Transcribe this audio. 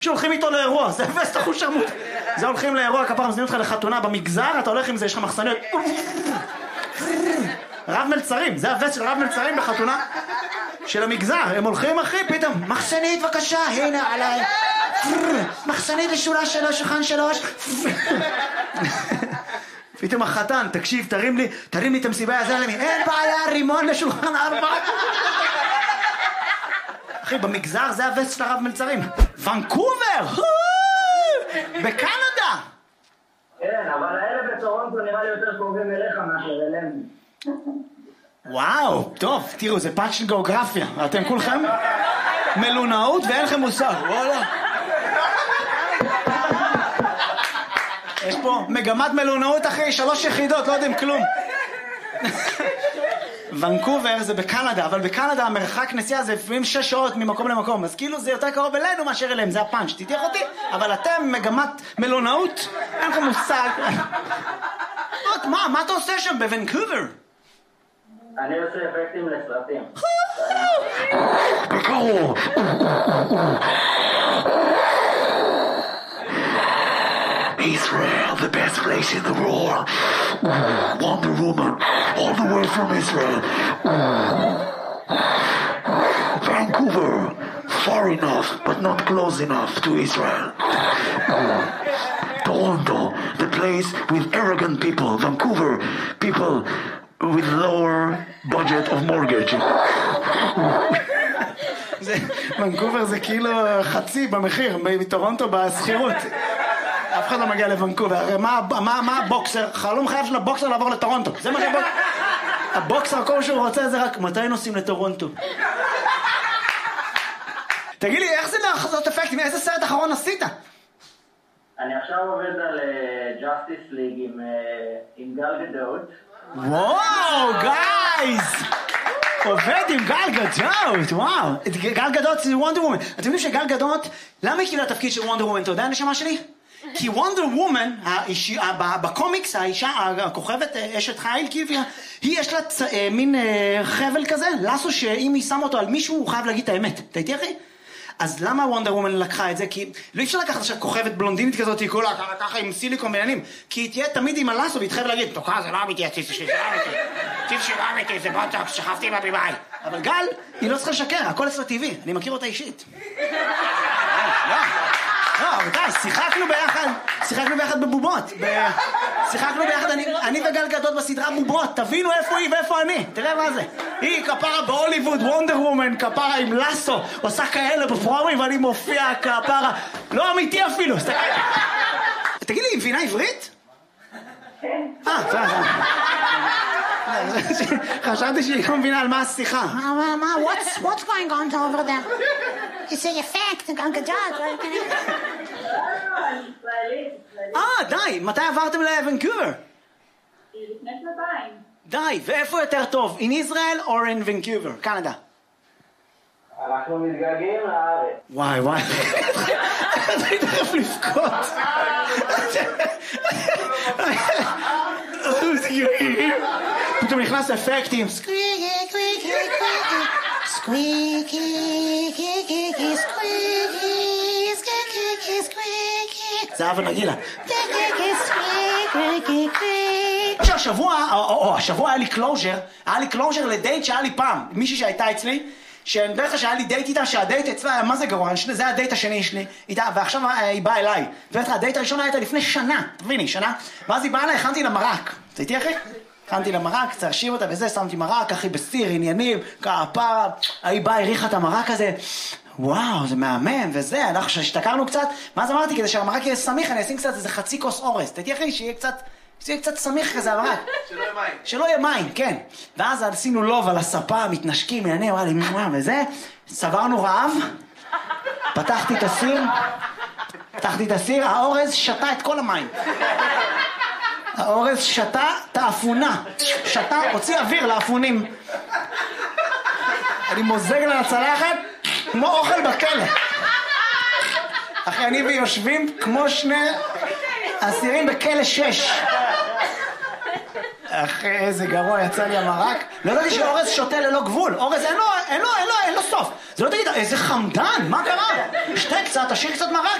שהולכים איתו לאירוע, זה וסט אחושרמוט. זה הולכים לאירוע, כפרה מזמינים אותך לחתונה במגזר, אתה הולך עם זה, יש לך מחסניות. רב מלצרים, זה הווסט של רב מלצרים בחתונה של המגזר. הם הולכים אחי, פתאום, מחסנית בבקשה, הנה עליי. מחסנית לשולה 3, שולחן 3. פתאום החתן, תקשיב, תרים לי את המסיבה, יעזר לי, אין בעיה, רימון לשולחן 4. אחי, במגזר זה הווסט של הרב מלצרים. ונקובר! בקנדה! כן, אבל האלה בטורונטו נראה לי יותר קרובים אליך מאשר אלינו. וואו, טוב, תראו, זה פאנץ' של גיאוגרפיה. אתם כולכם מלונאות ואין לכם מושג, וואלה. יש פה מגמת מלונאות אחרי 3 יחידות, לא יודעים כלום. ונקובר זה בקנדה, אבל בקנדה המרחק נסיעה זה לפעמים 6 שעות ממקום למקום, אז כאילו זה יותר קרוב אלינו מאשר אליהם, זה הפאנץ', תתייח אותי, אבל אתם מגמת מלונאות, אין לכם מושג. מה אתה עושה שם בוונקובר? אני עושה אפקטים לסרטים. בקרוב. Israel, the best place in the world. Wonder Woman, all the way from Israel. Vancouver, far enough, but not close enough to Israel. Toronto, the place with arrogant people. Vancouver, people with lower budget of mortgage. ונקובר זה כאילו חצי במחיר, מטורונטו בסחירות. אף אחד לא מגיע לוונקובר, הרי מה הבוקסר? חלום חייב של הבוקסר לעבור לטורונטו, זה מה הבוקסר, כל שהוא רוצה זה רק מתי נוסעים לטורונטו. תגיד לי, איך זה לעשות אפקטים? איזה סרט אחרון עשית? אני עכשיו עובד על Justice League עם גל גדות. וואו, גייז! עובד עם גל גדות, וואו. גל גדות זה וונדר וומן. אתם יודעים שגל גדות, למה היא קיבלה תפקיד של וונדר וומן? אתה יודע הנשמה שלי? כי וונדר וומן, בקומיקס, האישה, הכוכבת, אשת חיל, היא יש לה מין חבל כזה, לסו שאם היא שם אותו על מישהו, הוא חייב להגיד את האמת. אתה איתי אחי? אז למה וונדר וומן לקחה את זה? כי לא אפשר לקחת עכשיו כוכבת בלונדינית כזאת, היא כולה ככה עם סיליקון ועניינים, כי היא תהיה תמיד עם הלסו והיא תחייב להגיד, תוקע, זה לא אמיתי, הציף שלי, זה לא אמיתי, הציף שלי לא אמיתי, זה בוטוקס, שכבתי בביביי. אבל גל, היא לא צריכה לשקר, הכל אצלה טבעי, אני מכיר אותה אישית. לא, רבותיי, שיחקנו ביחד בבובות. שיחקנו ביחד, אני וגל גדות בסדרה בובות. תבינו איפה היא ואיפה אני. תראה מה זה. היא כפרה בהוליווד, וונדר וומן, כפרה עם לסו. עושה כאלה בפרומי ואני מופיע כפרה. לא אמיתי אפילו. תגיד לי, היא מבינה עברית? כן. חשבתי שהיא לא מבינה על מה השיחה. What's going on over there? It's an effect, גל גדות. די, מתי עברתם לוונקובר? לפני 2 די, ואיפה יותר טוב? In Israel or in Vancouver? קנדה. אנחנו מתגעגעים לארץ. וואי. אני תכף לבכות. פתאום נכנס אפקטים. Squeaky, squeaky, squeaky, squeaky, squeaky, squeaky, squeaky. זה אבא נגילה. השבוע היה לי קלוז'ר לדייט שהיה לי פעם, מישהי שהייתה אצלי, שאני בדרך כלל שהיה לי דייט איתה, שהדייט אצלה היה מה זה גרוע, זה הדייט השני שלי איתה, ועכשיו היא באה אליי. הדייט הראשון הייתה לפני שנה, תביני, שנה, ואז היא באה אליי, הכנתי לה מרק. אתה איתי אחי? הכנתי לה מרק, צרשיב אותה וזה, שמתי מרק, אחי בסיר, עניינים, כפרה, היא באה, הריחה את המרק הזה, וואו, זה מהמם, וזה, אנחנו שהשתכרנו קצת, ואז אמרתי, כדי שהמרק יהיה סמיך, אני אשים קצת איזה חצי כוס אורז, תדעי אחי, שיהיה קצת סמיך כזה המרק. שלא יהיה מים, כן. ואז עשינו לוב על הספה, מתנשקים, מעניין, וואלי, וזה, סברנו רעב, פתחתי את הסיר, האורז שתה את כל המים. האורז שתה את האפונה, הוציא אוויר לאפונים. אני מוזג לה לצלחת, כמו אוכל בכלא. אחי, אני ויושבים כמו 2 אסירים בכלא 6. אחי, איזה גרוע, יצא לי המרק. לא ידעתי שאורז שותה ללא גבול. אורז אין לו סוף. זה לא תגיד, איזה חמדן, מה קרה? שתה קצת, תשאיר קצת מרק.